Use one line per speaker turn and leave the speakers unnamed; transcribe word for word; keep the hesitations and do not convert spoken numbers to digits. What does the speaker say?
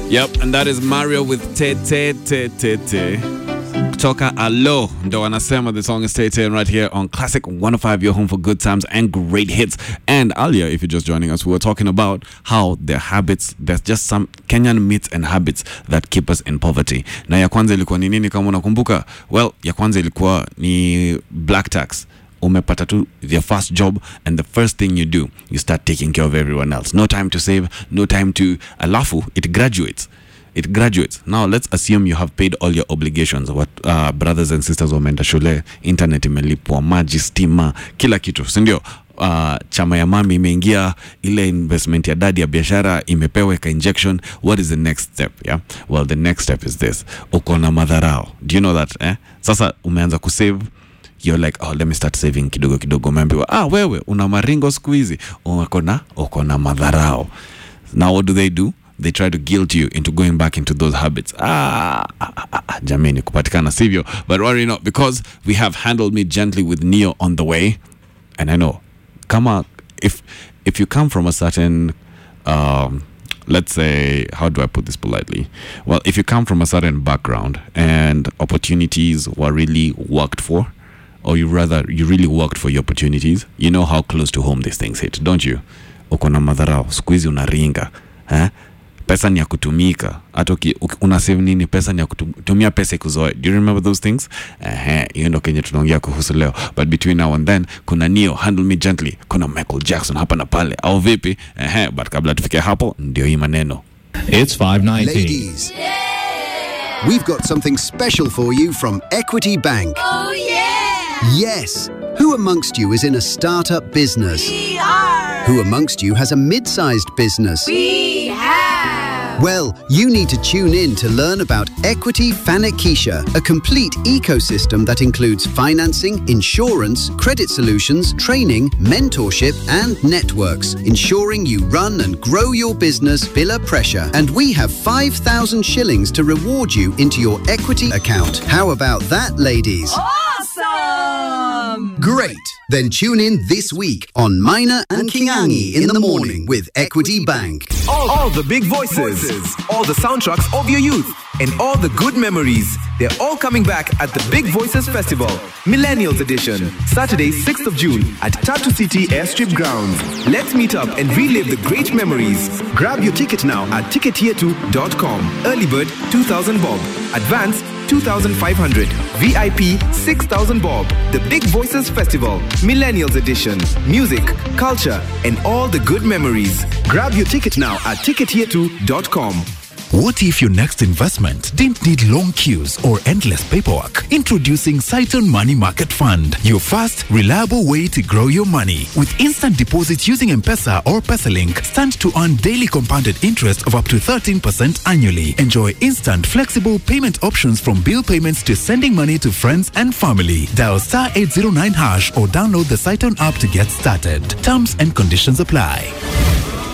Yep, and that is Mario with Te Te Te Te Te. Kutoka Alo, ndo wanasema. The song is Te Te right here on Classic one oh five, your home for good times and great hits. And earlier, if you're just joining us, we were talking about how their habits, there's just some Kenyan myths and habits that keep us in poverty. Na ya kwanza ilikuwa ni nini kama unakumbuka? Well, ya kwanza ilikuwa ni black tax. Umepata tu their first job, and the first thing you do, you start taking care of everyone else. No time to save, no time to alafu, it graduates. It graduates. Now, let's assume you have paid all your obligations. What uh, brothers and sisters wameenda shule, internet imelipwa, maji, stima, kila kitu, sindio? Uh, chama ya mami imeingia, ile investment ya dadi ya biashara imepewa ka injection. What is the next step? Yeah, well, the next step is this. Uko na madharau. Do you know that? Eh? Sasa umeanza kusave. You're like, oh, let me start saving kidogo kidogo. Umeambiwa, ah, wewe una maringo siku hizi, uko na uko na madharau. Now what do they do? They try to guilt you into going back into those habits. Ah, ah, ah, ah jameni, kupatikana sivyo. But worry not, because we have Handle Me Gently with Neo on the way. And I know, come on, if if you come from a certain, um, let's say, how do I put this politely? Well, if you come from a certain background and opportunities were really worked for, or you rather, you really worked for your opportunities, you know how close to home these things hit, don't you? Uko na madharau, siku hizi unaringa, eh? Pesa ni ya kutumika. Hata una save nini, pesa ni ya kutumia, pesa ikuzoe. Do you remember those things? Eh, hiyo ndo kenye tunaongea kuhusu leo. But between now and then, kuna Neo, Handle Me Gently, kuna Michael Jackson hapa na pale, au vipi? Eh, but kabla tufike hapo, ndio hii maneno.
It's five nineteen.
Ladies, yeah! We've got something special for you from Equity Bank.
Oh yeah!
Yes! Who amongst you is in a startup business?
We are!
Who amongst you has a mid-sized business?
We have!
Well, you need to tune in to learn about Equity Fanikisha, a complete ecosystem that includes financing, insurance, credit solutions, training, mentorship, and networks, ensuring you run and grow your business below pressure. And we have five thousand shillings to reward you into your Equity account. How about that, ladies?
Awesome!
Great! Then tune in this week on Minor and Kingangi in the morning with Equity Bank.
All, all the big voices, all the soundtracks of your youth, and all the good memories. They're all coming back at the Big Voices Festival, Millennials Edition, Saturday, sixth of June at Tatu City Airstrip Grounds. Let's meet up and relive the great memories. Grab your ticket now at ticket tier two dot com. Early bird, two thousand bob. Advance, two thousand five hundred. V I P, six thousand bob. The Big Voices Festival, Millennials Edition. Music, culture, and all the good memories. Grab your ticket now at ticket tier two dot com.
What if your next investment didn't need long queues or endless paperwork? Introducing Saturn Money Market Fund, your fast, reliable way to grow your money. With instant deposits using M-Pesa or PesaLink, stand to earn daily compounded interest of up to thirteen percent annually. Enjoy instant, flexible payment options from bill payments to sending money to friends and family. Dial star eight zero nine hash or download the Saturn app to get started. Terms and conditions apply.